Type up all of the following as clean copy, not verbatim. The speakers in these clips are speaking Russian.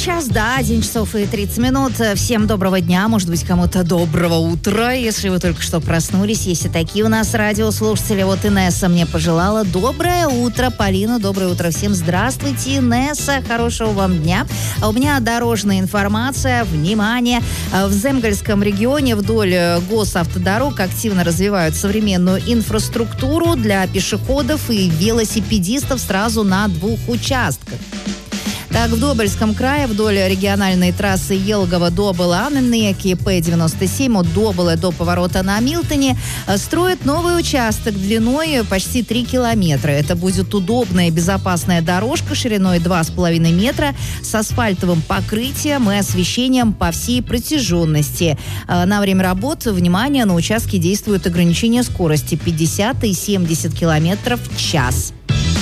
сейчас, да, 1 часов и 30 минут. Всем доброго дня, может быть, кому-то доброго утра, если вы только что проснулись. Есть и такие у нас радиослушатели. Вот Инесса мне пожелала доброе утро. Полина, доброе утро всем. Здравствуйте, Инесса, хорошего вам дня. А у меня дорожная информация. Внимание! В Земгольском регионе вдоль госавтодорог активно развивают современную инфраструктуру для пешеходов и велосипедистов сразу на 2 участках. Так, в Добольском крае вдоль региональной трассы Елгово-Добыл-Аннеки П-97 от Добыла до поворота на Милтоне строят новый участок длиной почти 3 километра. Это будет удобная и безопасная дорожка шириной 2,5 метра с асфальтовым покрытием и освещением по всей протяженности. На время работы, внимание, на участке действует ограничение скорости 50 и 70 километров в час.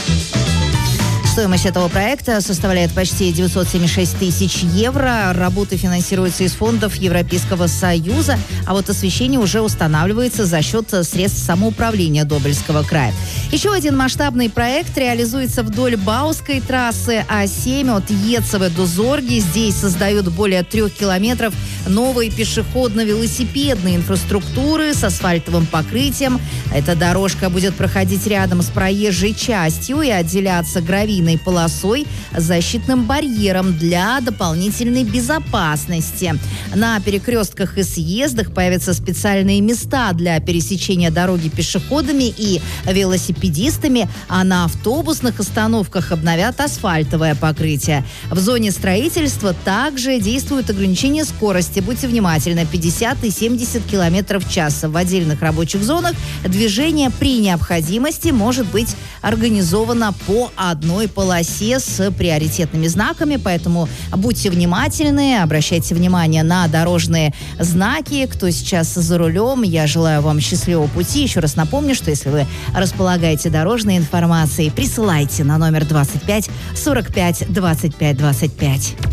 Стоимость этого проекта составляет почти 976 тысяч евро. Работы финансируются из фондов Европейского Союза, а вот освещение уже устанавливается за счет средств самоуправления Добольского края. Еще один масштабный проект реализуется вдоль Бауской трассы А7 от Ецева до Зорги. Здесь создают более 3 километров новой пешеходно-велосипедной инфраструктуры с асфальтовым покрытием. Эта дорожка будет проходить рядом с проезжей частью и отделяться гравийной полосой с защитным барьером для дополнительной безопасности. На перекрестках и съездах появятся специальные места для пересечения дороги пешеходами и велосипедистами, а на автобусных остановках обновят асфальтовое покрытие. В зоне строительства также действуют ограничения скорости. Будьте внимательны, 50 и 70 километров в час. В отдельных рабочих зонах движение при необходимости может быть организовано по одной полосе с приоритетными знаками, поэтому будьте внимательны, обращайте внимание на дорожные знаки. Кто сейчас за рулем, я желаю вам счастливого пути. Еще раз напомню, что если вы располагаете дорожной информацией, присылайте на номер 25 45 25 25.